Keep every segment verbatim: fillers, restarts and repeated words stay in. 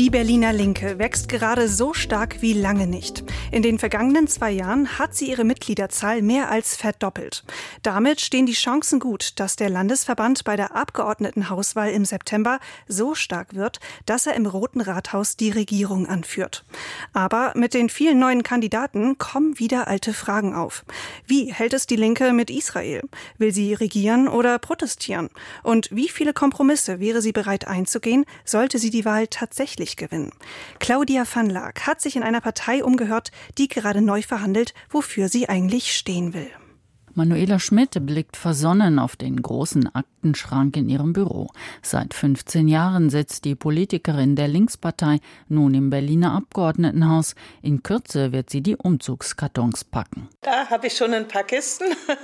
Die Berliner Linke wächst gerade so stark wie lange nicht. In den vergangenen zwei Jahren hat sie ihre Mitgliederzahl mehr als verdoppelt. Damit stehen die Chancen gut, dass der Landesverband bei der Abgeordnetenhauswahl im September so stark wird, dass er im Roten Rathaus die Regierung anführt. Aber mit den vielen neuen Kandidaten kommen wieder alte Fragen auf. Wie hält es die Linke mit Israel? Will sie regieren oder protestieren? Und wie viele Kompromisse wäre sie bereit einzugehen, sollte sie die Wahl tatsächlich gewinnen? Claudia van Laak hat sich in einer Partei umgehört, die gerade neu verhandelt, wofür sie eigentlich stehen will. Manuela Schmidt blickt versonnen auf den großen Aktenschrank in ihrem Büro. Seit fünfzehn Jahren sitzt die Politikerin der Linkspartei nun im Berliner Abgeordnetenhaus. In Kürze wird sie die Umzugskartons packen. Da habe ich schon ein paar Kisten.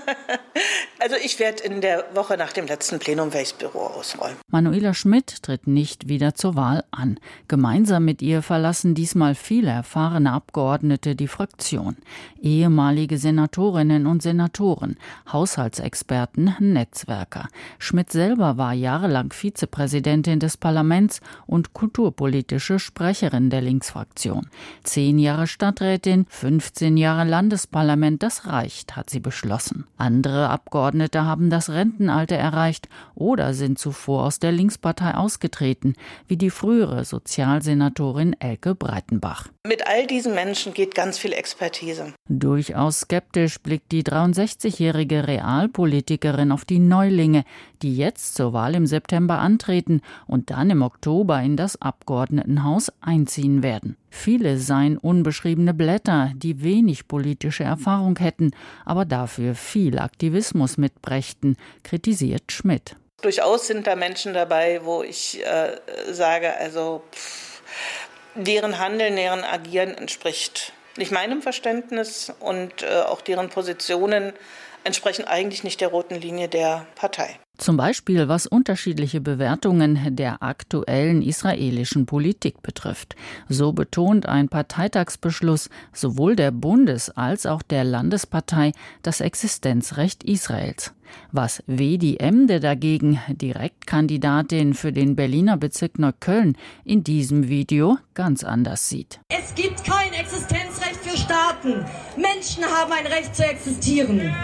Also ich werde in der Woche nach dem letzten Plenum das Büro ausräumen. Manuela Schmidt tritt nicht wieder zur Wahl an. Gemeinsam mit ihr verlassen diesmal viele erfahrene Abgeordnete die Fraktion. Ehemalige Senatorinnen und Senatoren, Haushaltsexperten, Netzwerker. Schmidt selber war jahrelang Vizepräsidentin des Parlaments und kulturpolitische Sprecherin der Linksfraktion. Zehn Jahre Stadträtin, fünfzehn Jahre Landesparlament, das reicht, hat sie beschlossen. Andere Abgeordnete haben das Rentenalter erreicht oder sind zuvor aus der Linkspartei ausgetreten, wie die frühere Sozialsenatorin Elke Breitenbach. Mit all diesen Menschen geht ganz viel Expertise. Durchaus skeptisch blickt die dreiundsechzigjährige Realpolitikerin auf die Neulinge, die jetzt zur Wahl im September antreten und dann im Oktober in das Abgeordnetenhaus einziehen werden. Viele seien unbeschriebene Blätter, die wenig politische Erfahrung hätten, aber dafür viel Aktivismus mitbrächten, kritisiert Schmidt. Durchaus sind da Menschen dabei, wo ich äh, sage, also pff, deren Handeln, deren Agieren entspricht nicht meinem Verständnis und äh, auch deren Positionen entsprechen eigentlich nicht der roten Linie der Partei. Zum Beispiel was unterschiedliche Bewertungen der aktuellen israelischen Politik betrifft. So betont ein Parteitagsbeschluss sowohl der Bundes- als auch der Landespartei das Existenzrecht Israels. Was Wedi Emde dagegen, Direktkandidatin für den Berliner Bezirk Neukölln, in diesem Video ganz anders sieht. Es gibt kein Existenzrecht für Staaten. Menschen haben ein Recht zu existieren.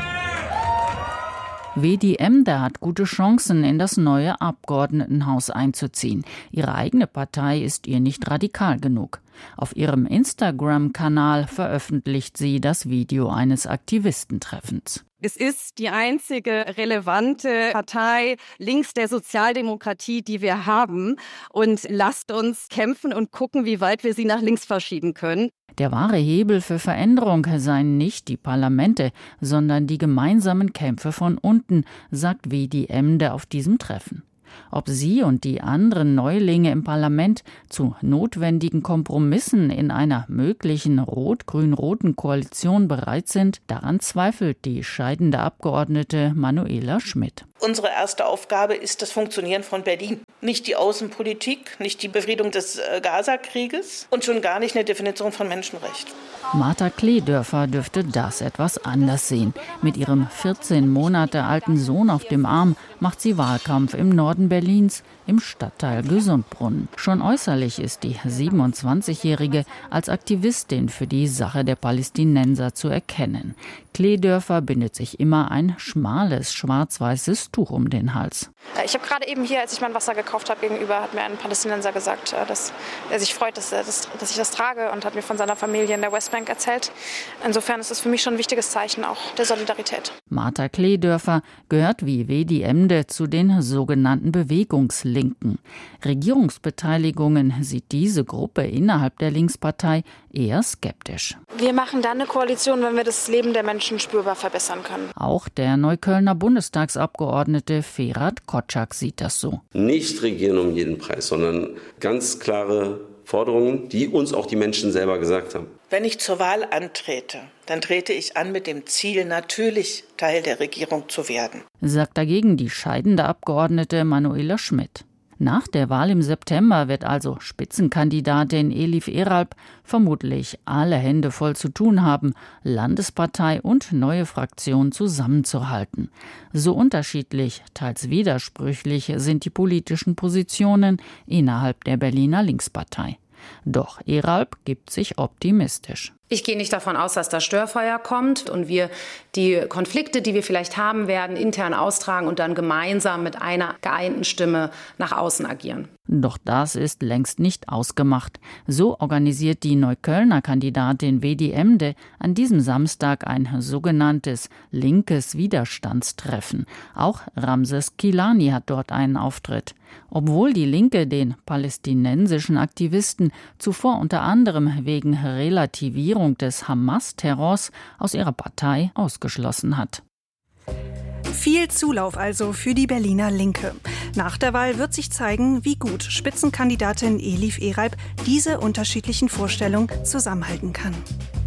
Wedi Emde hat gute Chancen, in das neue Abgeordnetenhaus einzuziehen. Ihre eigene Partei ist ihr nicht radikal genug. Auf ihrem Instagram-Kanal veröffentlicht sie das Video eines Aktivistentreffens. Es ist die einzige relevante Partei links der Sozialdemokratie, die wir haben. Und lasst uns kämpfen und gucken, wie weit wir sie nach links verschieben können. Der wahre Hebel für Veränderung seien nicht die Parlamente, sondern die gemeinsamen Kämpfe von unten, sagt Wedi Emde auf diesem Treffen. Ob sie und die anderen Neulinge im Parlament zu notwendigen Kompromissen in einer möglichen rot-grün-roten Koalition bereit sind, daran zweifelt die scheidende Abgeordnete Manuela Schmidt. Unsere erste Aufgabe ist das Funktionieren von Berlin. Nicht die Außenpolitik, nicht die Befriedung des Gaza-Krieges und schon gar nicht eine Definition von Menschenrecht. Martha Kledörfer dürfte das etwas anders sehen. Mit ihrem vierzehn Monate alten Sohn auf dem Arm macht sie Wahlkampf im Norden Berlins, im Stadtteil Gesundbrunnen. Schon äußerlich ist die siebenundzwanzigjährige als Aktivistin für die Sache der Palästinenser zu erkennen. Kledörfer bindet sich immer ein schmales, schwarz-weißes Tuch um den Hals. Ich habe gerade eben hier, als ich mein Wasser gekauft habe, gegenüber hat mir ein Palästinenser gesagt, dass er sich freut, dass, er das, dass ich das trage, und hat mir von seiner Familie in der Westbank erzählt. Insofern ist es für mich schon ein wichtiges Zeichen auch der Solidarität. Martha Kledörfer gehört wie Wedi Emde zu den sogenannten Bewegungslinken. Regierungsbeteiligungen sieht diese Gruppe innerhalb der Linkspartei eher skeptisch. Wir machen dann eine Koalition, wenn wir das Leben der Menschen spürbar verbessern können. Auch der Neuköllner Bundestagsabgeordnete Ferhat Kotschak sieht das so. Nicht regieren um jeden Preis, sondern ganz klare Forderungen, die uns auch die Menschen selber gesagt haben. Wenn ich zur Wahl antrete, dann trete ich an mit dem Ziel, natürlich Teil der Regierung zu werden, sagt dagegen die scheidende Abgeordnete Manuela Schmidt. Nach der Wahl im September wird also Spitzenkandidatin Elif Eralp vermutlich alle Hände voll zu tun haben, Landespartei und neue Fraktion zusammenzuhalten. So unterschiedlich, teils widersprüchlich sind die politischen Positionen innerhalb der Berliner Linkspartei. Doch Eralp gibt sich optimistisch. Ich gehe nicht davon aus, dass da Störfeuer kommt und wir die Konflikte, die wir vielleicht haben werden, intern austragen und dann gemeinsam mit einer geeinten Stimme nach außen agieren. Doch das ist längst nicht ausgemacht. So organisiert die Neuköllner Kandidatin Vedi Emde an diesem Samstag ein sogenanntes linkes Widerstandstreffen. Auch Ramses Kilani hat dort einen Auftritt. Obwohl die Linke den palästinensischen Aktivisten zuvor unter anderem wegen Relativierung des Hamas-Terrors aus ihrer Partei ausgeschlossen hat. Viel Zulauf also für die Berliner Linke. Nach der Wahl wird sich zeigen, wie gut Spitzenkandidatin Elif Eralp diese unterschiedlichen Vorstellungen zusammenhalten kann.